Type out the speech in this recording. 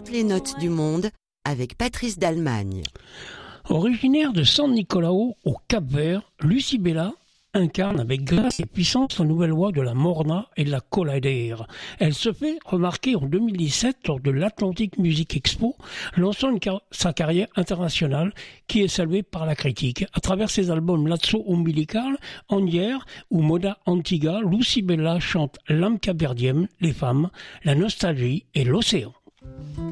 toutes les notes du monde avec Patrice d'Allemagne. Originaire de San Nicolao au Cap-Vert, Lucie Bella incarne avec grâce et puissance la nouvelle voix de la morna et de la colladera. Elle se fait remarquer en 2017 lors de l'Atlantic Music Expo, lançant sa carrière internationale qui est saluée par la critique. À travers ses albums Lazzo Umbilical, Andière ou Moda Antiga, Lucie Bella chante l'âme capverdienne, les femmes, la nostalgie et l'océan.